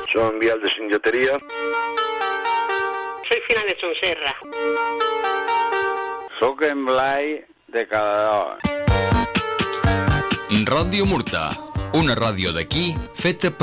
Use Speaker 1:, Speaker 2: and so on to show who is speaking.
Speaker 1: Soc Vial de Sengeteria.
Speaker 2: Soy Fina de Sonserra.
Speaker 3: Soc en Blai de Cadarola.
Speaker 4: Ràdio Murta, una ràdio d'aquí feta per